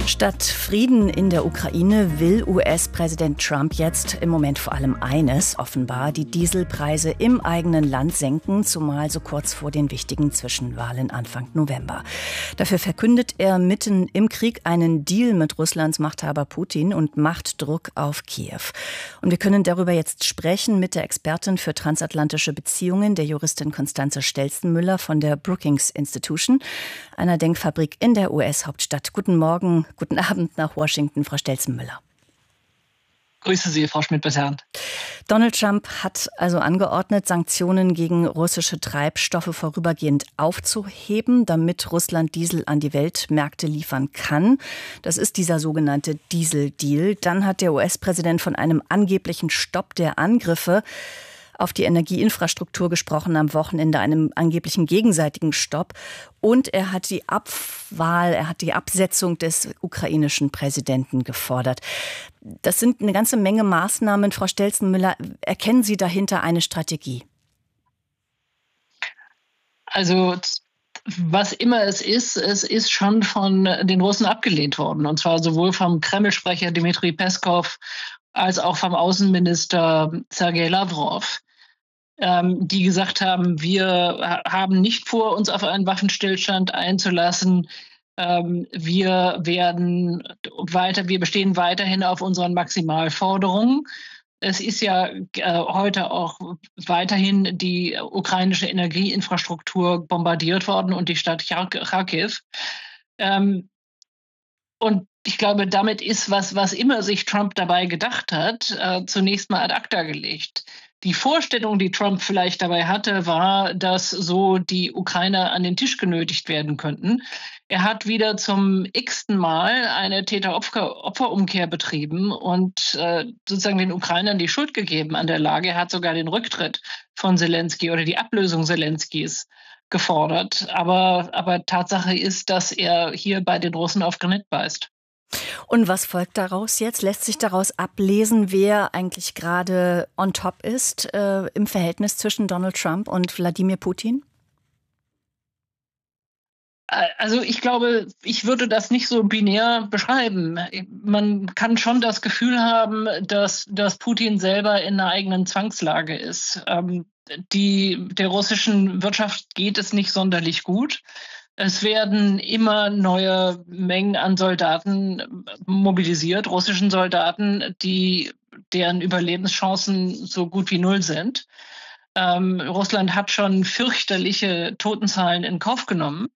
Statt Frieden in der Ukraine will US-Präsident Trump jetzt im Moment vor allem eines, offenbar die Dieselpreise im eigenen Land senken, zumal so kurz vor den wichtigen Zwischenwahlen Anfang November. Dafür verkündet er mitten im Krieg einen Deal mit Russlands Machthaber Putin und macht Druck auf Kiew. Und wir können darüber jetzt sprechen mit der Expertin für transatlantische Beziehungen, der Juristin Constanze Stelzenmüller von der Brookings Institution, einer Denkfabrik in der US-Hauptstadt. Guten Morgen. Guten Abend nach Washington, Frau Stelzenmüller. Grüße Sie, Frau Schmidt-Bessern. Donald Trump hat also angeordnet, Sanktionen gegen russische Treibstoffe vorübergehend aufzuheben, damit Russland Diesel an die Weltmärkte liefern kann. Das ist dieser sogenannte Diesel-Deal. Dann hat der US-Präsident von einem angeblichen Stopp der Angriffe auf die Energieinfrastruktur gesprochen am Wochenende, einem angeblichen gegenseitigen Stopp. Und er hat die Absetzung des ukrainischen Präsidenten gefordert. Das sind eine ganze Menge Maßnahmen. Frau Stelzenmüller, erkennen Sie dahinter eine Strategie? Also, was immer es ist schon von den Russen abgelehnt worden. Und zwar sowohl vom Kreml-Sprecher Dmitri Peskov als auch vom Außenminister Sergei Lavrov, die gesagt haben, wir haben nicht vor, uns auf einen Waffenstillstand einzulassen. Wir bestehen weiterhin auf unseren Maximalforderungen. Es ist ja heute auch weiterhin die ukrainische Energieinfrastruktur bombardiert worden und die Stadt Kharkiv. Und ich glaube, damit ist, was immer sich Trump dabei gedacht hat, zunächst mal ad acta gelegt. Die Vorstellung, die Trump vielleicht dabei hatte, war, dass so die Ukrainer an den Tisch genötigt werden könnten. Er hat wieder zum x-ten Mal eine Täter-Opfer-Umkehr betrieben und sozusagen den Ukrainern die Schuld gegeben an der Lage. Er hat sogar den Rücktritt von Selenskyj oder die Ablösung Selenskys gefordert. Aber Tatsache ist, dass er hier bei den Russen auf Granit beißt. Und was folgt daraus jetzt? Lässt sich daraus ablesen, wer eigentlich gerade on top ist im Verhältnis zwischen Donald Trump und Wladimir Putin? Also ich glaube, ich würde das nicht so binär beschreiben. Man kann schon das Gefühl haben, dass Putin selber in einer eigenen Zwangslage ist. Der russischen Wirtschaft geht es nicht sonderlich gut. Es werden immer neue Mengen an Soldaten mobilisiert, russischen Soldaten, deren Überlebenschancen so gut wie null sind. Russland hat schon fürchterliche Totenzahlen in Kauf genommen.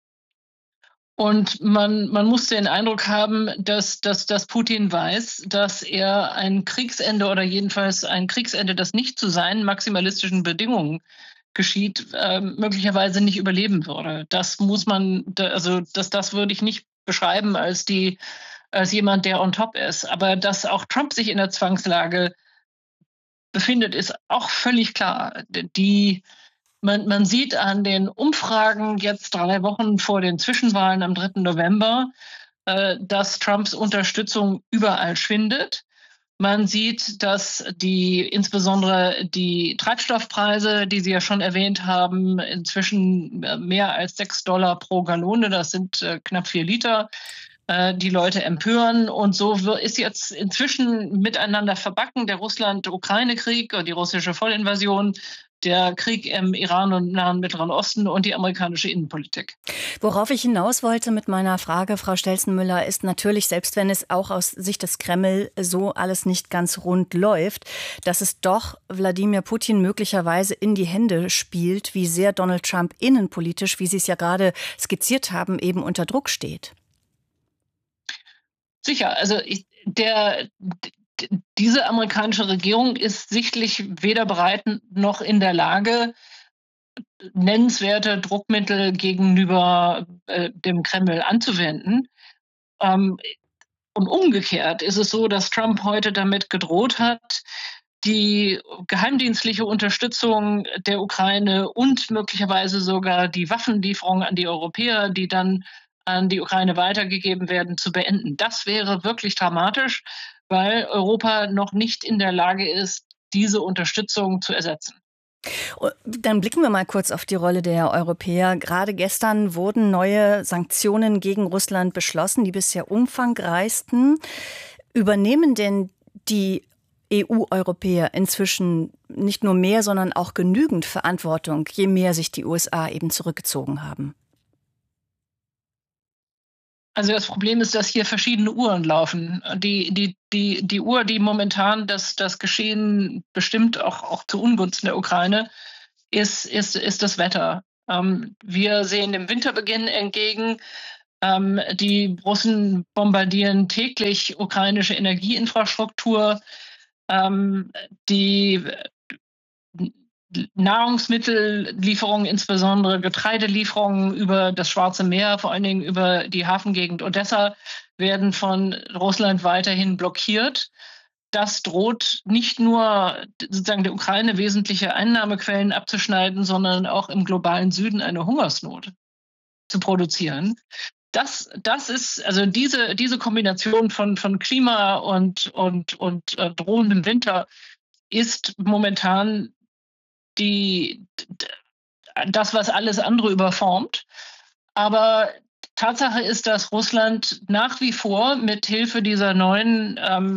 Und man muss den Eindruck haben, dass Putin weiß, dass er ein Kriegsende oder jedenfalls ein Kriegsende, das nicht zu seinen maximalistischen Bedingungen geschieht, möglicherweise nicht überleben würde. Das würde ich nicht beschreiben als jemand, der on top ist. Aber dass auch Trump sich in der Zwangslage befindet, ist auch völlig klar. Man sieht an den Umfragen jetzt 3 Wochen vor den Zwischenwahlen am 3. November, dass Trumps Unterstützung überall schwindet. Man sieht, dass insbesondere die Treibstoffpreise, die Sie ja schon erwähnt haben, inzwischen mehr als $6 pro Gallone, das sind knapp 4 Liter, die Leute empören. Und so ist jetzt inzwischen miteinander verbacken der Russland-Ukraine-Krieg und die russische Vollinvasion, der Krieg im Iran und Nahen Mittleren Osten und die amerikanische Innenpolitik. Worauf ich hinaus wollte mit meiner Frage, Frau Stelzenmüller, ist natürlich, selbst wenn es auch aus Sicht des Kreml so alles nicht ganz rund läuft, dass es doch Wladimir Putin möglicherweise in die Hände spielt, wie sehr Donald Trump innenpolitisch, wie Sie es ja gerade skizziert haben, eben unter Druck steht. Sicher, also diese amerikanische Regierung ist sichtlich weder bereit noch in der Lage, nennenswerte Druckmittel gegenüber dem Kreml anzuwenden. Und umgekehrt ist es so, dass Trump heute damit gedroht hat, die geheimdienstliche Unterstützung der Ukraine und möglicherweise sogar die Waffenlieferungen an die Europäer, die dann an die Ukraine weitergegeben werden, zu beenden. Das wäre wirklich dramatisch, weil Europa noch nicht in der Lage ist, diese Unterstützung zu ersetzen. Dann blicken wir mal kurz auf die Rolle der Europäer. Gerade gestern wurden neue Sanktionen gegen Russland beschlossen, die bisher umfangreichsten. Übernehmen denn die EU-Europäer inzwischen nicht nur mehr, sondern auch genügend Verantwortung, je mehr sich die USA eben zurückgezogen haben? Also das Problem ist, dass hier verschiedene Uhren laufen. Die Uhr, die momentan das Geschehen bestimmt, auch zu Ungunsten der Ukraine, ist das Wetter. Wir sehen dem Winterbeginn entgegen. Die Russen bombardieren täglich ukrainische Energieinfrastruktur. Die Nahrungsmittellieferungen, insbesondere Getreidelieferungen über das Schwarze Meer, vor allen Dingen über die Hafengegend Odessa, werden von Russland weiterhin blockiert. Das droht nicht nur sozusagen der Ukraine wesentliche Einnahmequellen abzuschneiden, sondern auch im globalen Süden eine Hungersnot zu produzieren. Das ist also diese Kombination von Klima und drohendem Winter ist momentan das, was alles andere überformt. Aber Tatsache ist, dass Russland nach wie vor mit Hilfe dieser neuen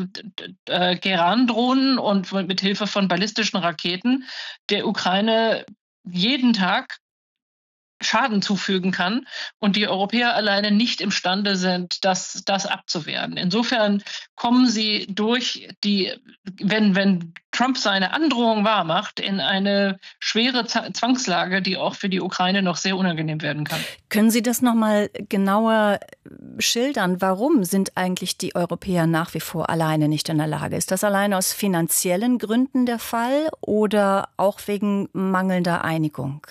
Geran-Drohnen und mit Hilfe von ballistischen Raketen der Ukraine jeden Tag Schaden zufügen kann und die Europäer alleine nicht imstande sind, das abzuwehren. Insofern kommen sie durch wenn Trump seine Androhung wahrmacht, in eine schwere Zwangslage, die auch für die Ukraine noch sehr unangenehm werden kann. Können Sie das noch mal genauer schildern? Warum sind eigentlich die Europäer nach wie vor alleine nicht in der Lage? Ist das allein aus finanziellen Gründen der Fall oder auch wegen mangelnder Einigung?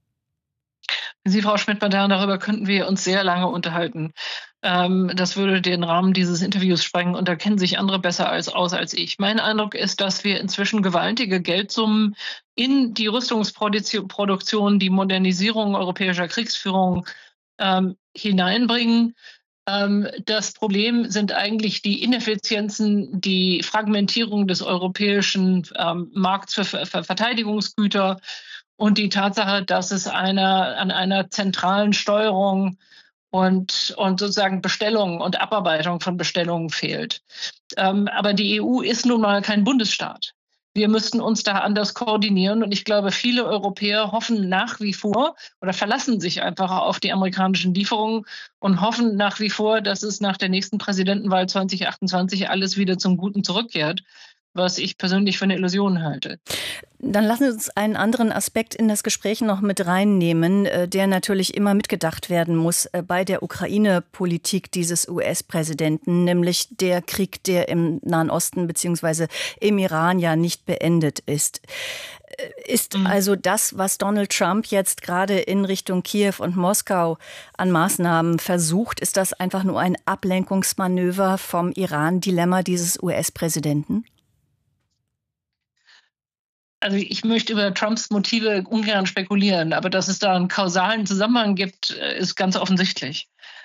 Sie, Frau Schmidt-Badern, darüber könnten wir uns sehr lange unterhalten. Das würde den Rahmen dieses Interviews sprengen und da kennen sich andere besser aus als ich. Mein Eindruck ist, dass wir inzwischen gewaltige Geldsummen in die Rüstungsproduktion, die Modernisierung europäischer Kriegsführung hineinbringen. Das Problem sind eigentlich die Ineffizienzen, die Fragmentierung des europäischen Markts für Verteidigungsgüter und die Tatsache, dass es an einer zentralen Steuerung und sozusagen Bestellung und Abarbeitung von Bestellungen fehlt. Aber die EU ist nun mal kein Bundesstaat. Wir müssten uns da anders koordinieren. Und ich glaube, viele Europäer hoffen nach wie vor oder verlassen sich einfach auf die amerikanischen Lieferungen und hoffen nach wie vor, dass es nach der nächsten Präsidentenwahl 2028 alles wieder zum Guten zurückkehrt, was ich persönlich für eine Illusion halte. Dann lassen Sie uns einen anderen Aspekt in das Gespräch noch mit reinnehmen, der natürlich immer mitgedacht werden muss bei der Ukraine-Politik dieses US-Präsidenten, nämlich der Krieg, der im Nahen Osten bzw. im Iran ja nicht beendet ist. Ist also das, was Donald Trump jetzt gerade in Richtung Kiew und Moskau an Maßnahmen versucht, ist das einfach nur ein Ablenkungsmanöver vom Iran-Dilemma dieses US-Präsidenten? Also ich möchte über Trumps Motive ungern spekulieren, aber dass es da einen kausalen Zusammenhang gibt, ist ganz offensichtlich.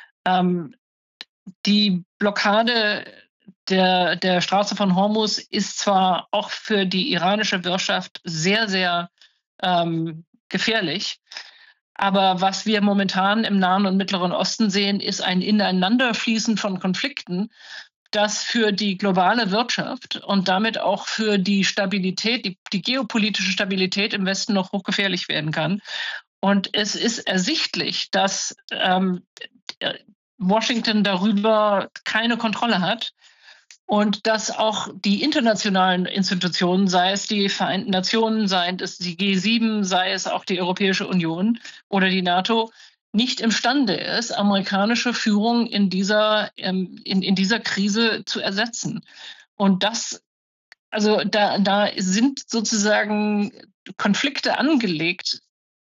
Die Blockade der Straße von Hormuz ist zwar auch für die iranische Wirtschaft sehr, sehr gefährlich, aber was wir momentan im Nahen und Mittleren Osten sehen, ist ein Ineinanderfließen von Konflikten, das für die globale Wirtschaft und damit auch für die Stabilität, die geopolitische Stabilität im Westen noch hochgefährlich werden kann. Und es ist ersichtlich, dass Washington darüber keine Kontrolle hat und dass auch die internationalen Institutionen, sei es die Vereinten Nationen, sei es die G7, sei es auch die Europäische Union oder die NATO, nicht imstande ist, amerikanische Führung in dieser Krise zu ersetzen. Und da sind sozusagen Konflikte angelegt,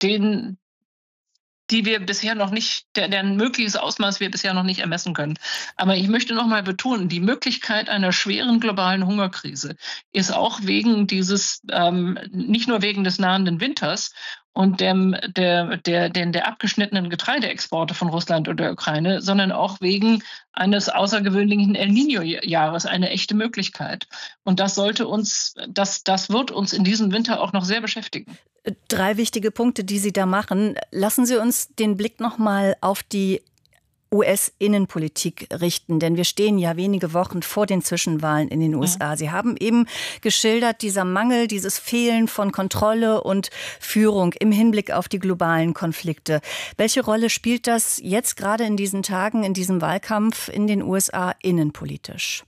die wir bisher noch nicht, deren mögliches Ausmaß wir bisher noch nicht ermessen können. Aber ich möchte noch mal betonen, die Möglichkeit einer schweren globalen Hungerkrise ist auch wegen nicht nur wegen des nahenden Winters und der abgeschnittenen Getreideexporte von Russland und der Ukraine, sondern auch wegen eines außergewöhnlichen El Niño-Jahres eine echte Möglichkeit. Und das wird uns in diesem Winter auch noch sehr beschäftigen. 3 wichtige Punkte, die Sie da machen. Lassen Sie uns den Blick noch mal auf die US-Innenpolitik richten, denn wir stehen ja wenige Wochen vor den Zwischenwahlen in den USA. Sie haben eben geschildert, dieser Mangel, dieses Fehlen von Kontrolle und Führung im Hinblick auf die globalen Konflikte. Welche Rolle spielt das jetzt gerade in diesen Tagen, in diesem Wahlkampf in den USA innenpolitisch?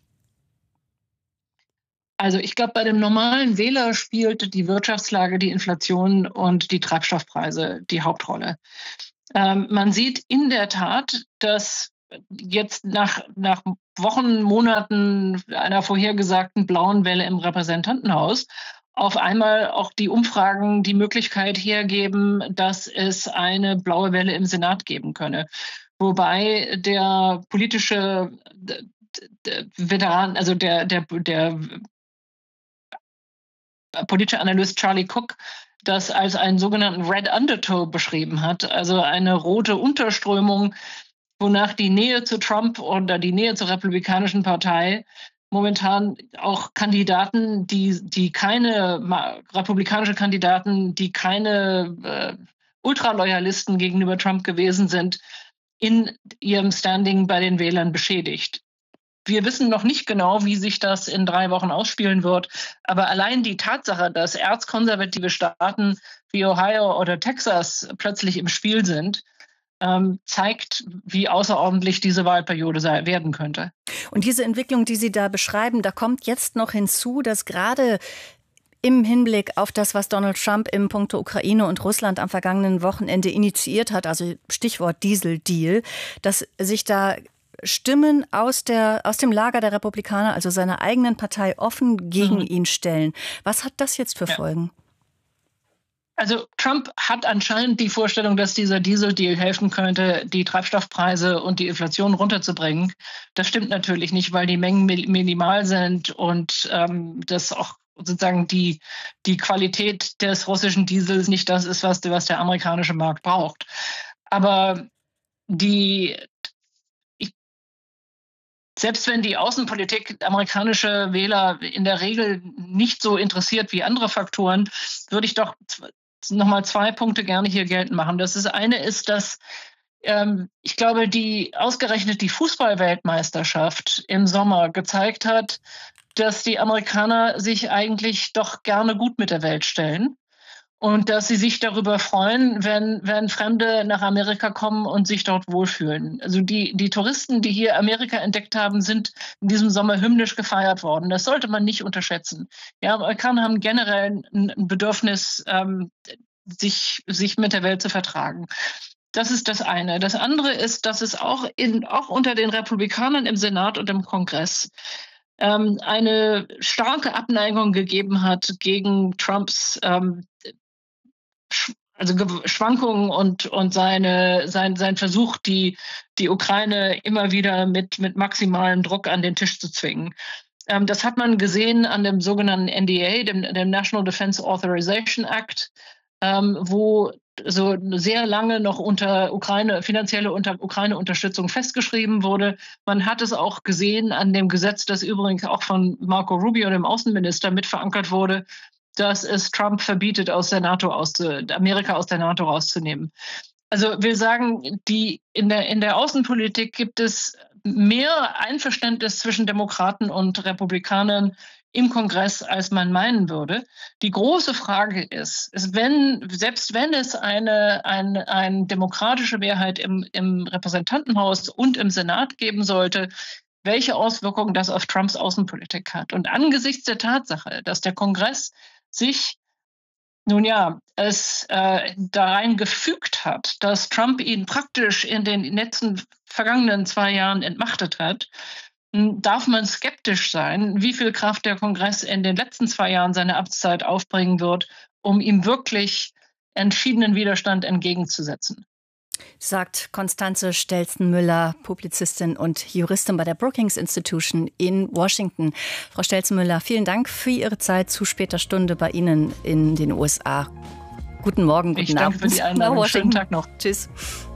Also ich glaube, bei dem normalen Wähler spielt die Wirtschaftslage, die Inflation und die Treibstoffpreise die Hauptrolle. Man sieht in der Tat, dass jetzt nach Wochen, Monaten einer vorhergesagten blauen Welle im Repräsentantenhaus auf einmal auch die Umfragen die Möglichkeit hergeben, dass es eine blaue Welle im Senat geben könne. Wobei der politische Veteran, also der politische Analyst Charlie Cook das als einen sogenannten Red Undertow beschrieben hat, also eine rote Unterströmung, wonach die Nähe zu Trump oder die Nähe zur Republikanischen Partei momentan auch Kandidaten, die keine republikanische Kandidaten, die keine Ultraloyalisten gegenüber Trump gewesen sind, in ihrem Standing bei den Wählern beschädigt. Wir wissen noch nicht genau, wie sich das in 3 Wochen ausspielen wird. Aber allein die Tatsache, dass erzkonservative Staaten wie Ohio oder Texas plötzlich im Spiel sind, zeigt, wie außerordentlich diese Wahlperiode werden könnte. Und diese Entwicklung, die Sie da beschreiben, da kommt jetzt noch hinzu, dass gerade im Hinblick auf das, was Donald Trump im Punkto Ukraine und Russland am vergangenen Wochenende initiiert hat, also Stichwort Diesel-Deal, dass sich da Stimmen aus dem Lager der Republikaner, also seiner eigenen Partei, offen gegen ihn stellen. Was hat das jetzt für Folgen? Also Trump hat anscheinend die Vorstellung, dass dieser Diesel-Deal helfen könnte, die Treibstoffpreise und die Inflation runterzubringen. Das stimmt natürlich nicht, weil die Mengen minimal sind und das auch sozusagen die Qualität des russischen Diesels nicht das ist, was der amerikanische Markt braucht. Aber selbst wenn die Außenpolitik amerikanische Wähler in der Regel nicht so interessiert wie andere Faktoren, würde ich doch nochmal 2 Punkte gerne hier geltend machen. Das eine ist, dass ich glaube, ausgerechnet die Fußball-Weltmeisterschaft im Sommer gezeigt hat, dass die Amerikaner sich eigentlich doch gerne gut mit der Welt stellen. Und dass sie sich darüber freuen, wenn Fremde nach Amerika kommen und sich dort wohlfühlen. Also die Touristen, die hier Amerika entdeckt haben, sind in diesem Sommer hymnisch gefeiert worden. Das sollte man nicht unterschätzen. Ja, Amerikaner haben generell ein Bedürfnis, sich mit der Welt zu vertragen. Das ist das eine. Das andere ist, dass es auch unter den Republikanern im Senat und im Kongress eine starke Abneigung gegeben hat gegen Trumps Schwankungen und sein Versuch, die Ukraine immer wieder mit maximalem Druck an den Tisch zu zwingen. Das hat man gesehen an dem sogenannten NDA, dem National Defense Authorization Act, wo so sehr lange noch finanzielle Ukraine-Unterstützung festgeschrieben wurde. Man hat es auch gesehen an dem Gesetz, das übrigens auch von Marco Rubio, dem Außenminister, mit verankert wurde, dass es Trump verbietet, Amerika aus der NATO rauszunehmen. Also wir sagen, in der Außenpolitik gibt es mehr Einverständnis zwischen Demokraten und Republikanern im Kongress, als man meinen würde. Die große Frage ist, selbst wenn es eine demokratische Mehrheit im Repräsentantenhaus und im Senat geben sollte, welche Auswirkungen das auf Trumps Außenpolitik hat. Und angesichts der Tatsache, dass der Kongress sich darein gefügt hat, dass Trump ihn praktisch in den vergangenen 2 Jahren entmachtet hat, darf man skeptisch sein, wie viel Kraft der Kongress in den letzten 2 Jahren seiner Amtszeit aufbringen wird, um ihm wirklich entschiedenen Widerstand entgegenzusetzen. Sagt Constanze Stelzenmüller, Publizistin und Juristin bei der Brookings Institution in Washington. Frau Stelzenmüller, vielen Dank für Ihre Zeit zu später Stunde bei Ihnen in den USA. Guten Morgen, guten Abend. Ich danke für die Einladung. Schönen Tag noch. Tschüss.